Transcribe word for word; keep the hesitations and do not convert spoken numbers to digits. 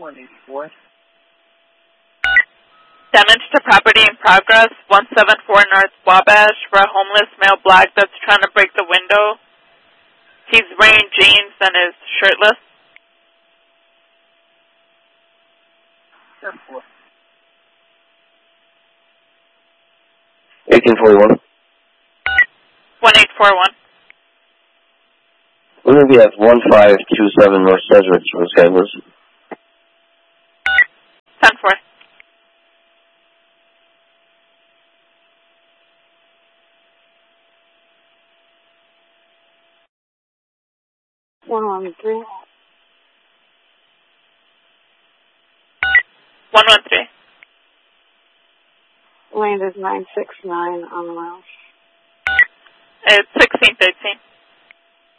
one eighty-four. Damage to property in progress, one seventy-four North Wabash, for a homeless male black that's trying to break the window. He's wearing jeans and is shirtless. eighteen forty-one. one eight four one. We're going to be at one five two seven North Sedgwick, Los Angeles. ten four. one one three. one one three. Land is nine six nine on the mouse. It's sixteen thirteen.